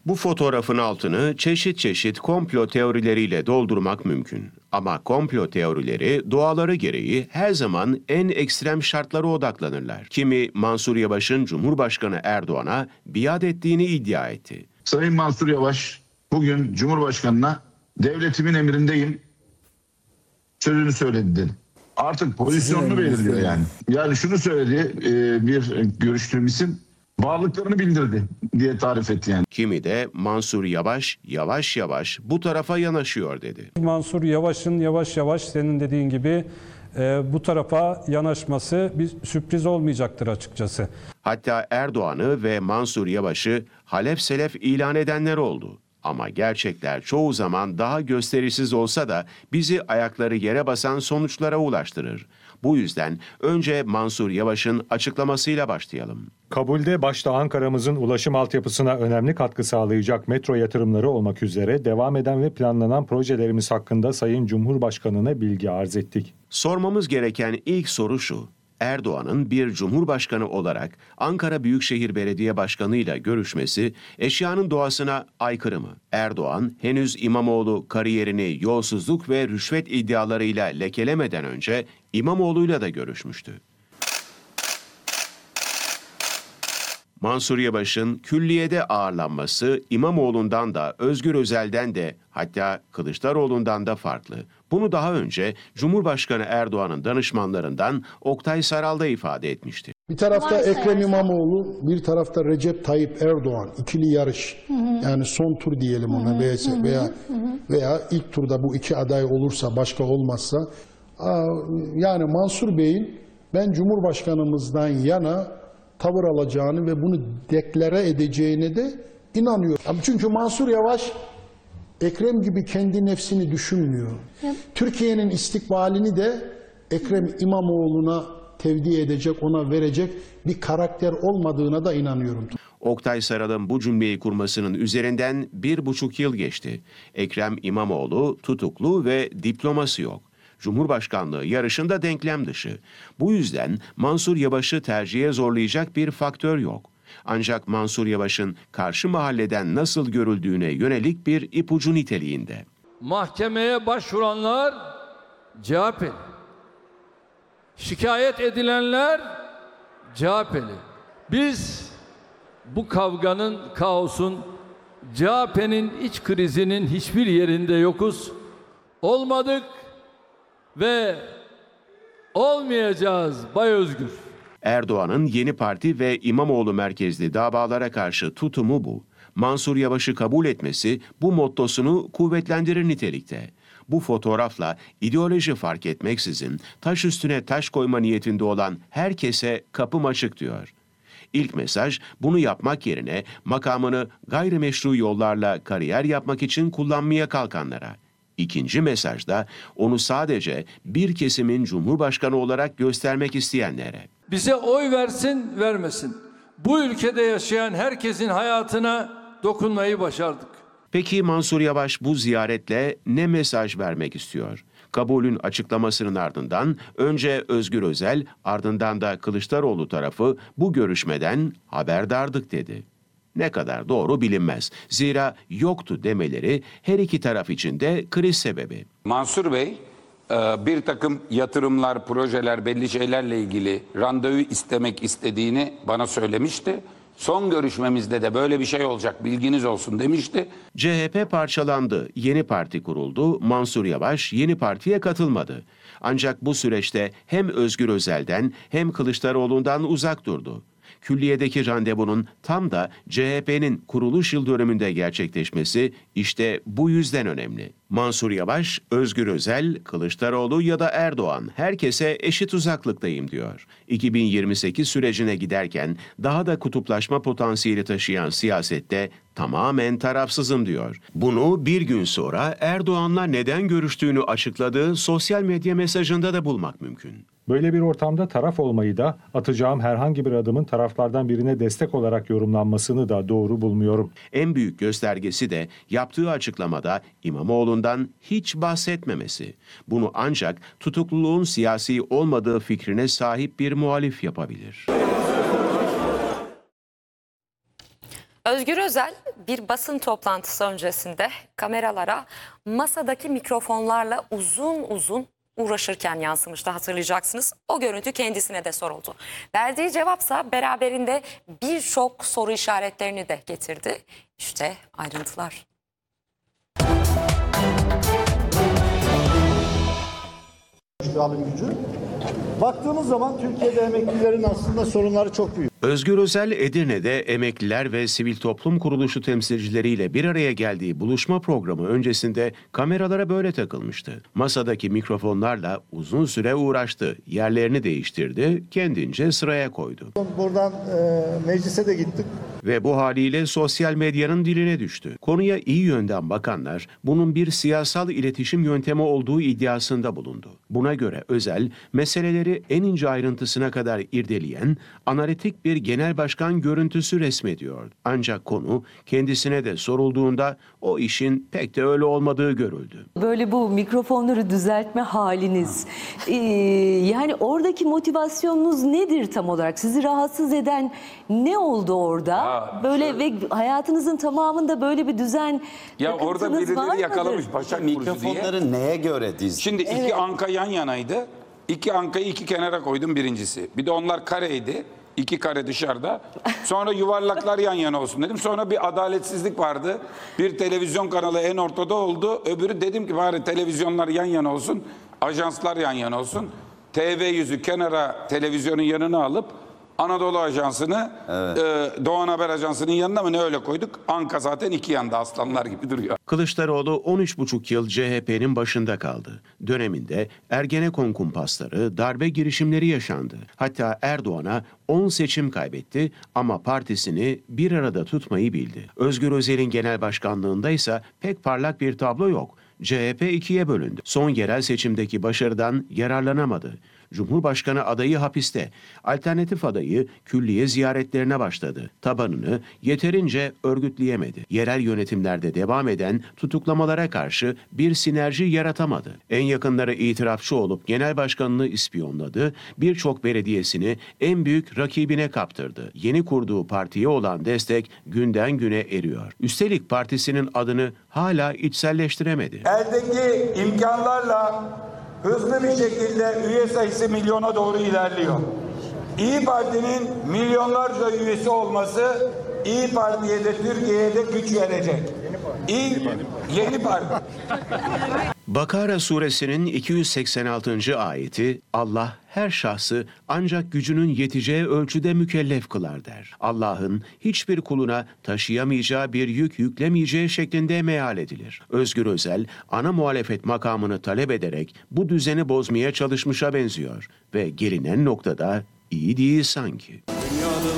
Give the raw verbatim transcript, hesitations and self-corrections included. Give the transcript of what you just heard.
Bu fotoğrafın altını çeşit çeşit komplo teorileriyle doldurmak mümkün. Ama komplo teorileri doğaları gereği her zaman en ekstrem şartlara odaklanırlar. Kimi Mansur Yavaş'ın Cumhurbaşkanı Erdoğan'a biat ettiğini iddia etti. Sayın Mansur Yavaş bugün Cumhurbaşkanı'na devletimin emrindeyim sözünü söyledi dedi. Artık pozisyonunu belirliyor yani. Yani şunu söyledi e, bir görüştüğüm isim, varlıklarını bildirdi diye tarif etti yani. Kimi de Mansur Yavaş yavaş yavaş bu tarafa yanaşıyor dedi. Mansur Yavaş'ın yavaş yavaş senin dediğin gibi e, bu tarafa yanaşması bir sürpriz olmayacaktır açıkçası. Hatta Erdoğan'ı ve Mansur Yavaş'ı halef selef ilan edenler oldu. Ama gerçekler çoğu zaman daha gösterişsiz olsa da bizi ayakları yere basan sonuçlara ulaştırır. Bu yüzden önce Mansur Yavaş'ın açıklamasıyla başlayalım. Kabulde başta Ankara'mızın ulaşım altyapısına önemli katkı sağlayacak metro yatırımları olmak üzere devam eden ve planlanan projelerimiz hakkında Sayın Cumhurbaşkanı'na bilgi arz ettik. Sormamız gereken ilk soru şu: Erdoğan'ın bir cumhurbaşkanı olarak Ankara Büyükşehir Belediye Başkanı ile görüşmesi eşyanın doğasına aykırı mı? Erdoğan henüz İmamoğlu kariyerini yolsuzluk ve rüşvet iddialarıyla lekelemeden önce İmamoğlu'yla da görüşmüştü. Mansur Yavaş'ın külliyede ağırlanması İmamoğlu'ndan da Özgür Özel'den de hatta Kılıçdaroğlu'ndan da farklı. Bunu daha önce Cumhurbaşkanı Erdoğan'ın danışmanlarından Oktay Saral da ifade etmişti. Bir tarafta Ekrem İmamoğlu, bir tarafta Recep Tayyip Erdoğan, ikili yarış. Hı hı. Yani son tur diyelim ona, hı hı. veya veya, veya ilk turda bu iki aday olursa, başka olmazsa, yani Mansur Bey'in ben Cumhurbaşkanımızdan yana tavır alacağını ve bunu deklare edeceğine de inanıyorum. Çünkü Mansur Yavaş Ekrem gibi kendi nefsini düşünmüyor. Türkiye'nin istikbalini de Ekrem İmamoğlu'na tevdi edecek, ona verecek bir karakter olmadığına da inanıyorum. Oktay Saral'ın bu cümleyi kurmasının üzerinden bir buçuk yıl geçti. Ekrem İmamoğlu tutuklu ve diploması yok. Cumhurbaşkanlığı yarışında denklem dışı. Bu yüzden Mansur Yavaş'ı tercihe zorlayacak bir faktör yok. Ancak Mansur Yavaş'ın karşı mahalleden nasıl görüldüğüne yönelik bir ipucu niteliğinde. Mahkemeye başvuranlar C H P'li. Şikayet edilenler C H P'li. Biz bu kavganın, kaosun, C H P'nin iç krizinin hiçbir yerinde yokuz. Olmadık ve olmayacağız Bay Özgür. Erdoğan'ın Yeni Parti ve İmamoğlu merkezli davalara karşı tutumu bu. Mansur Yavaş'ı kabul etmesi bu mottosunu kuvvetlendirir nitelikte. Bu fotoğrafla ideoloji fark etmeksizin taş üstüne taş koyma niyetinde olan herkese kapım açık diyor. İlk mesaj bunu yapmak yerine makamını gayrimeşru yollarla kariyer yapmak için kullanmaya kalkanlara. İkinci mesajda onu sadece bir kesimin cumhurbaşkanı olarak göstermek isteyenlere. Bize oy versin vermesin, bu ülkede yaşayan herkesin hayatına dokunmayı başardık. Peki Mansur Yavaş bu ziyaretle ne mesaj vermek istiyor? Kabulün açıklamasının ardından önce Özgür Özel, ardından da Kılıçdaroğlu tarafı bu görüşmeden haberdardık dedi. Ne kadar doğru bilinmez. Zira yoktu demeleri her iki taraf için de kriz sebebi. Mansur Bey bir takım yatırımlar, projeler, belli şeylerle ilgili randevu istemek istediğini bana söylemişti. Son görüşmemizde de böyle bir şey olacak, bilginiz olsun demişti. C H P parçalandı, Yeni Parti kuruldu, Mansur Yavaş Yeni Parti'ye katılmadı. Ancak bu süreçte hem Özgür Özel'den hem Kılıçdaroğlu'ndan uzak durdu. Külliyedeki randevunun tam da C H P'nin kuruluş yıl dönümünde gerçekleşmesi işte bu yüzden önemli. Mansur Yavaş, Özgür Özel, Kılıçdaroğlu ya da Erdoğan herkese eşit uzaklıktayım diyor. iki bin yirmi sekiz sürecine giderken daha da kutuplaşma potansiyeli taşıyan siyasette tamamen tarafsızım diyor. Bunu bir gün sonra Erdoğan'la neden görüştüğünü açıkladığı sosyal medya mesajında da bulmak mümkün. Böyle bir ortamda taraf olmayı da atacağım herhangi bir adımın taraflardan birine destek olarak yorumlanmasını da doğru bulmuyorum. En büyük göstergesi de yaptığı açıklamada İmamoğlu'ndan hiç bahsetmemesi. Bunu ancak tutukluluğun siyasi olmadığı fikrine sahip bir muhalif yapabilir. Özgür Özel bir basın toplantısı öncesinde kameralara masadaki mikrofonlarla uzun uzun uğraşırken yansımıştı, hatırlayacaksınız. O görüntü kendisine de soruldu. Verdiği cevapsa beraberinde birçok soru işaretlerini de getirdi. İşte ayrıntılar. Alım gücü. Baktığımız zaman Türkiye'de emeklilerin aslında sorunları çok büyük. Özgür Özel, Edirne'de emekliler ve sivil toplum kuruluşu temsilcileriyle bir araya geldiği buluşma programı öncesinde kameralara böyle takılmıştı. Masadaki mikrofonlarla uzun süre uğraştı, yerlerini değiştirdi, kendince sıraya koydu. Buradan e, meclise de gittik. Ve bu haliyle sosyal medyanın diline düştü. Konuya iyi yönden bakanlar bunun bir siyasal iletişim yöntemi olduğu iddiasında bulundu. Buna göre Özel, meseleleri en ince ayrıntısına kadar irdeleyen analitik bir genel başkan görüntüsü resmediyor. Ancak konu kendisine de sorulduğunda o işin pek de öyle olmadığı görüldü. Böyle bu mikrofonları düzeltme haliniz, ee, yani oradaki motivasyonunuz nedir tam olarak? Sizi rahatsız eden ne oldu orada? Ha, böyle şöyle. ve hayatınızın tamamında böyle bir düzen Ya orada takıntınız var birileri mıdır? yakalamış Başak Burcu diye. Mikrofonları neye göre dizdin? Şimdi iki anka yan yanaydı. İki ankayı iki kenara koydum birincisi. Bir de onlar kareydi. İki kare dışarıda. Sonra yuvarlaklar yan yana olsun dedim. Sonra bir adaletsizlik vardı. Bir televizyon kanalı en ortada oldu. Öbürü dedim ki bari televizyonlar yan yana olsun. Ajanslar yan yana olsun. T V yüzü kenara televizyonun yanına alıp Anadolu Ajansı'nı Evet. e, Doğan Haber Ajansı'nın yanına mı ne öyle koyduk? Anka zaten iki yanda aslanlar gibi duruyor. Kılıçdaroğlu on üç buçuk yıl C H P'nin başında kaldı. Döneminde Ergenekon kumpasları, darbe girişimleri yaşandı. Hatta Erdoğan'a on seçim kaybetti ama partisini bir arada tutmayı bildi. Özgür Özel'in genel başkanlığında ise pek parlak bir tablo yok. C H P ikiye bölündü. Son yerel seçimdeki başarıdan yararlanamadı. Cumhurbaşkanı adayı hapiste. Alternatif adayı külliye ziyaretlerine başladı. Tabanını yeterince örgütleyemedi. Yerel yönetimlerde devam eden tutuklamalara karşı bir sinerji yaratamadı. En yakınları itirafçı olup genel başkanını ispiyonladı. Birçok belediyesini en büyük rakibine kaptırdı. Yeni kurduğu partiye olan destek günden güne eriyor. Üstelik partisinin adını hala içselleştiremedi. Eldeki imkanlarla hızlı bir şekilde üye sayısı milyona doğru ilerliyor. İyi Parti'nin milyonlarca üyesi olması İyi Parti'ye de Türkiye'ye de güç verecek. İyi, yeni parti. Bakara suresinin iki yüz seksen altıncı ayeti Allah her şahsı ancak gücünün yeteceği ölçüde mükellef kılar der. Allah'ın hiçbir kuluna taşıyamayacağı bir yük yüklemeyeceği şeklinde meal edilir. Özgür Özel ana muhalefet makamını talep ederek bu düzeni bozmaya çalışmışa benziyor ve gelinen noktada iyi değil sanki.